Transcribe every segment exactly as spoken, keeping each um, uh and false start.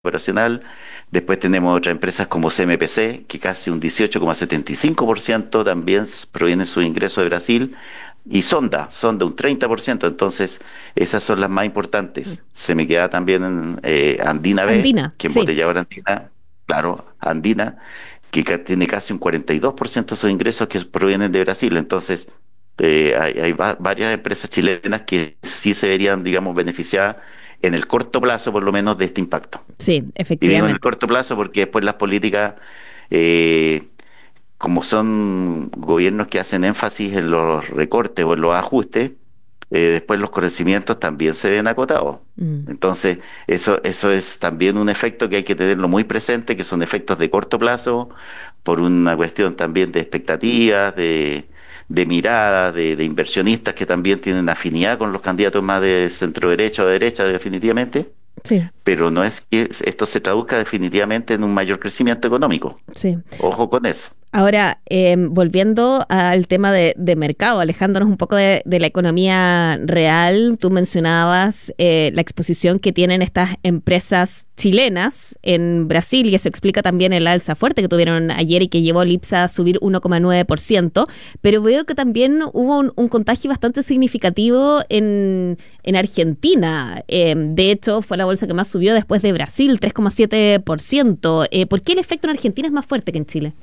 operacional. Después tenemos otras empresas como C M P C, que casi un dieciocho coma setenta y cinco por ciento también s- provienen sus ingresos de Brasil. Y Sonda, Sonda un treinta por ciento. Entonces, esas son las más Mm. importantes. Se me queda también eh, Andina B, Andina, que sí. embotelladora andina, claro, Andina, que ca- tiene casi un cuarenta y dos por ciento de sus ingresos que provienen de Brasil. Entonces, eh, hay, hay va- varias empresas chilenas que sí se verían, digamos, beneficiadas en el corto plazo, por lo menos, de este impacto. Sí, Y digo en el efectivamente. corto plazo porque después las políticas, eh, como son gobiernos que hacen énfasis en los recortes o en los ajustes, eh, después los crecimientos también se ven acotados. Mm. Entonces, eso, eso es también un efecto que hay que tenerlo muy presente, que son efectos de corto plazo, por una cuestión también de expectativas, de, de miradas, de, de inversionistas que también tienen afinidad con los candidatos más de centro derecha o de derecha, definitivamente, Sí, pero no es que esto se traduzca definitivamente en un mayor crecimiento económico. sí. Ojo con eso. Ahora, eh, volviendo al tema de, de mercado, alejándonos un poco de, de la economía real, tú mencionabas eh, la exposición que tienen estas empresas chilenas en Brasil y eso explica también el alza fuerte que tuvieron ayer y que llevó al IPSA a subir uno coma nueve por ciento, pero veo que también hubo un, un contagio bastante significativo en, en Argentina. Eh, de hecho, fue la bolsa que más subió después de Brasil, tres coma siete por ciento. Eh, ¿por qué el efecto en Argentina es más fuerte que en Chile?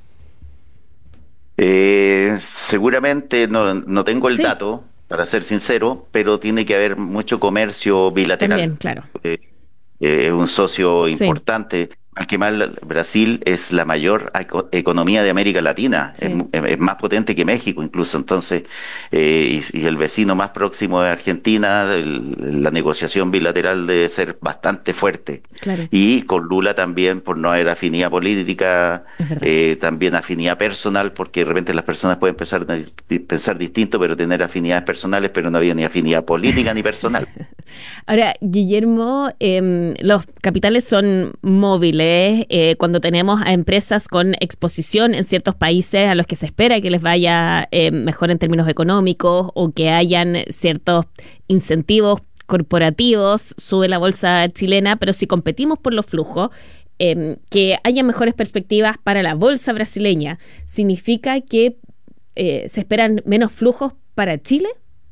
Eh, seguramente no, no tengo el Sí, dato, para ser sincero, pero tiene que haber mucho comercio también, bilateral. claro. Eh, eh, es un socio Sí, importante. Al que mal, Brasil es la mayor eco- economía de América Latina, es, sí. mu- es más potente que México incluso. Entonces, eh, y, y el vecino más próximo es Argentina, el- la negociación bilateral debe ser bastante fuerte. Claro, Y con Lula también, por no haber afinidad política, es verdad. eh, también afinidad personal, porque de repente las personas pueden pensar, pensar distinto, pero tener afinidades personales, pero no había ni afinidad política ni personal. Ahora, Guillermo, em, los capitales son móviles. Eh, cuando tenemos a empresas con exposición en ciertos países a los que se espera que les vaya eh, mejor en términos económicos o que hayan ciertos incentivos corporativos, sube la bolsa chilena, pero si competimos por los flujos, em, que haya mejores perspectivas para la bolsa brasileña, ¿significa que eh, se esperan menos flujos para Chile?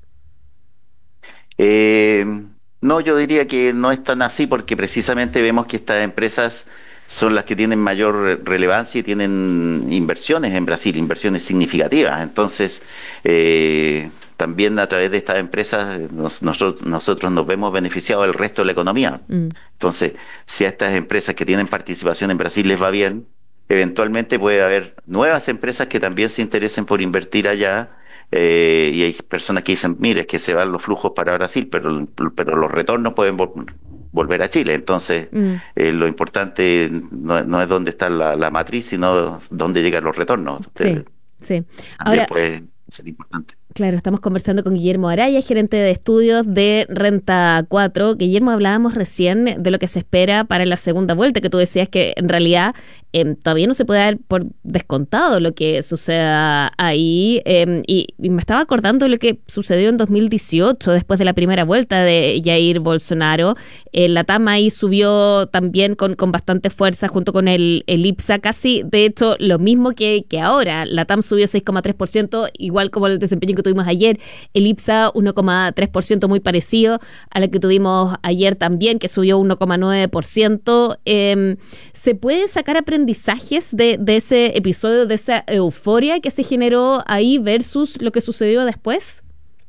Eh, no, yo diría que no es tan así porque precisamente vemos que estas empresas son las que tienen mayor re- relevancia y tienen inversiones en Brasil, inversiones significativas. Entonces, eh, también a través de estas empresas eh, nos- nosotros, nosotros nos vemos beneficiados del resto de la economía. Mm, Entonces, si a estas empresas que tienen participación en Brasil les va bien, eventualmente puede haber nuevas empresas que también se interesen por invertir allá, eh, y hay personas que dicen, mire, es que se van los flujos para Brasil, pero, pero los retornos pueden vol- volver a Chile. Entonces, mm. eh, lo importante no, no es dónde está la, la matriz, sino dónde llegan los retornos. Sí, Usted sí. también Ahora, puede ser importante. claro, estamos conversando con Guillermo Araya, gerente de estudios de Renta cuatro. Guillermo, hablábamos recién de lo que se espera para la segunda vuelta, que tú decías que en realidad eh, todavía no se puede dar por descontado lo que suceda ahí. Eh, y, y me estaba acordando de lo que sucedió en dos mil dieciocho, después de la primera vuelta de Jair Bolsonaro. Eh, la TAM ahí subió también con, con bastante fuerza junto con el, el IPSA, casi de hecho lo mismo que, que ahora. La TAM subió seis coma tres por ciento, igual como el desempeño que tuvimos ayer. El IPSA uno coma tres por ciento, muy parecido a lo que tuvimos ayer también, que subió uno coma nueve por ciento. Eh, ¿Se puede sacar aprendizajes de, de ese episodio, de esa euforia que se generó ahí versus lo que sucedió después?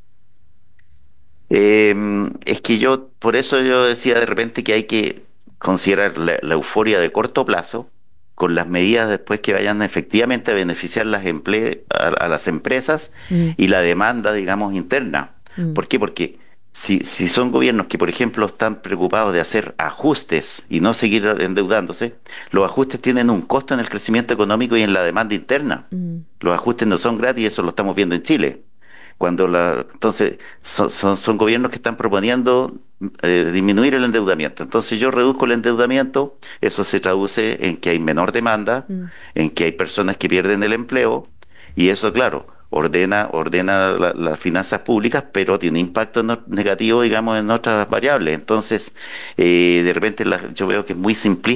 Eh, es que yo, por eso yo decía de repente que hay que considerar la, la euforia de corto plazo con las medidas después que vayan efectivamente a beneficiar las emple a, a las empresas Mm, y la demanda, digamos, interna. mm, ¿Por qué? Porque si, si son gobiernos que, por ejemplo, están preocupados de hacer ajustes y no seguir endeudándose, los ajustes tienen un costo en el crecimiento económico y en la demanda interna. mm, Los ajustes no son gratis, eso lo estamos viendo en Chile. Cuando la, entonces, son, son, son gobiernos que están proponiendo eh, disminuir el endeudamiento. Entonces yo reduzco el endeudamiento, eso se traduce en que hay menor demanda, mm. en que hay personas que pierden el empleo, y eso, claro, ordena, ordena la- las finanzas públicas, pero tiene impacto no- negativo, digamos, en otras variables. Entonces, eh, de repente la- yo veo que es muy simplista